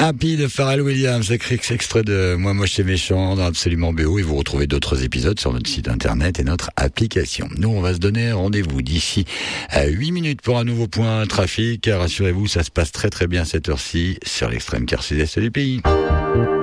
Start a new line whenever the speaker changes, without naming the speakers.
Happy de Pharrell Williams, extrait de Moi Moche et Méchant dans Absolument BO, et vous retrouvez d'autres épisodes sur notre site internet et notre application. Nous, on va se donner rendez-vous d'ici à 8 minutes pour un nouveau point trafic. Rassurez-vous, ça se passe très très bien cette heure-ci sur l'extrême quart sud-est du pays.